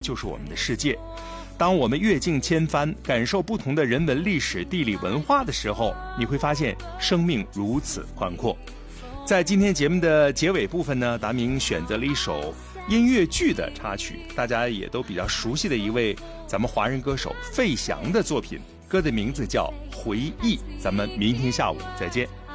就是我们的世界。当我们阅尽千帆，感受不同的人文历史、地理文化的时候，你会发现生命如此宽阔。在今天节目的结尾部分呢，达明选择了一首音乐剧的插曲，大家也都比较熟悉的一位咱们华人歌手费翔的作品，歌的名字叫《回忆》。咱们明天下午再见。